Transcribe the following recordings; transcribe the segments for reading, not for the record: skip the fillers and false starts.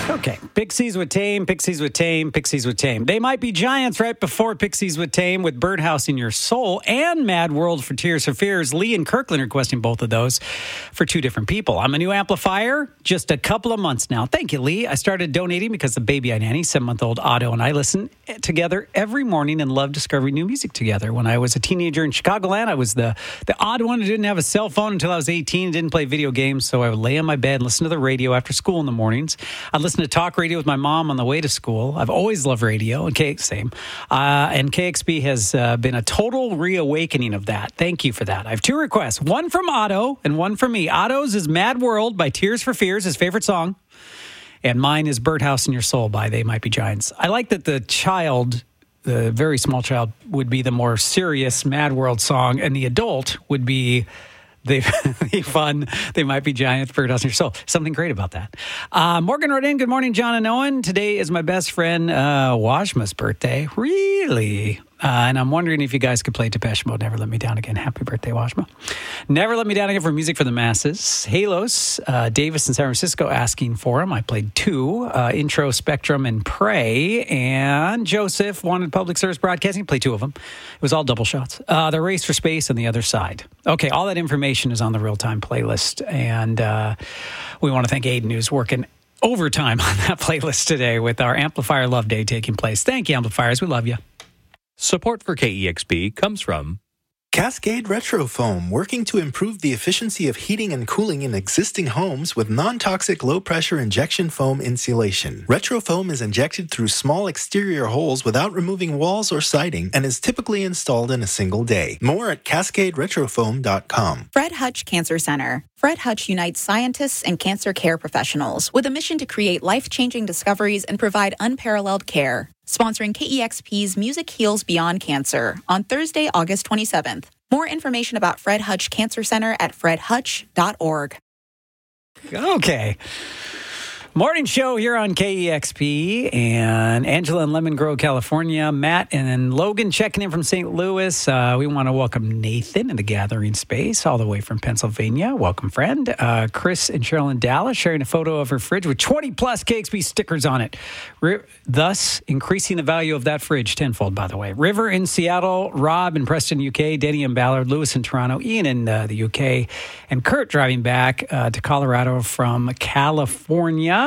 Okay, Pixies with Tame, Pixies with Tame, Pixies with Tame. They Might Be Giants right before Pixies with Tame with Birdhouse in Your Soul and Mad World for Tears for Fears. Lee and Kirkland are requesting both of those for two different people. I'm a new amplifier, just a couple of months now. Thank you, Lee. I started donating because the baby I nanny, 7-month-old Otto, and I listen together every morning and love discovering new music together. When I was a teenager in Chicagoland, I was the odd one who didn't have a cell phone until I was 18 and didn't play video games, so I would lay on my bed and listen to the radio after school in the mornings. I'd listen to talk radio with my mom on the way to school. I've always loved radio, and and KXP has been a total reawakening of that. Thank you for that. I have two requests, one from Otto and one from me. Otto's is Mad World by Tears for Fears, his favorite song, and mine is Birdhouse in Your Soul by They Might Be Giants. I like that the very small child, would be the more serious Mad World song, and the adult would be the fun They Might Be Giants, Birdhouse in Your Soul. Something great about that. Morgan wrote in, good morning, John and Owen. Today is my best friend Washma's birthday. Really? And I'm wondering if you guys could play Depeche Mode, Never Let Me Down Again. Happy birthday, Washma. Never Let Me Down Again for Music for the Masses. Halos, Davis in San Francisco asking for him. I played two, Intro, Spectrum, and Pray. And Joseph wanted Public Service Broadcasting. Played two of them. It was all double shots. The Race for Space and The Other Side. Okay, all that information is on the real-time playlist. And we want to thank Aiden, who's working overtime on that playlist today with our Amplifier Love Day taking place. Thank you, Amplifiers. We love you. Support for KEXP comes from Cascade Retrofoam, working to improve the efficiency of heating and cooling in existing homes with non-toxic low-pressure injection foam insulation. Retrofoam is injected through small exterior holes without removing walls or siding and is typically installed in a single day. More at CascadeRetrofoam.com. Fred Hutch Cancer Center. Fred Hutch unites scientists and cancer care professionals with a mission to create life-changing discoveries and provide unparalleled care. Sponsoring KEXP's Music Heals Beyond Cancer on Thursday, August 27th. More information about Fred Hutch Cancer Center at fredhutch.org. Okay. Morning show here on KEXP, and Angela in Lemon Grove, California. Matt and then Logan checking in from St. Louis. We want to welcome Nathan in the gathering space all the way from Pennsylvania. Welcome, friend. Chris and Cheryl in Dallas sharing a photo of her fridge with 20-plus KEXP stickers on it, thus increasing the value of that fridge tenfold, by the way. River in Seattle, Rob in Preston, UK, Denny in Ballard, Lewis in Toronto, Ian in the UK, and Kurt driving back to Colorado from California.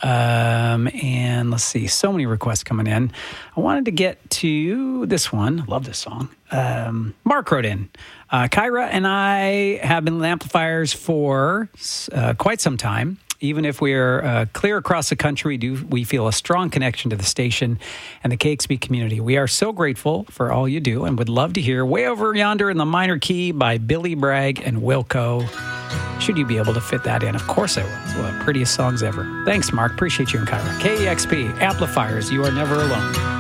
And let's see, so many requests coming in. I wanted to get to this one. Love this song. Mark wrote in. Kyra and I have been amplifiers for quite some time. Even if we're clear across the country, we feel a strong connection to the station and the KEXP community. We are so grateful for all you do and would love to hear Way Over Yonder in the Minor Key by Billy Bragg and Wilco. Should you be able to fit that in? Of course I will. It's one of the prettiest songs ever. Thanks, Mark. Appreciate you and Kyra. KEXP, Amplifiers, you are never alone.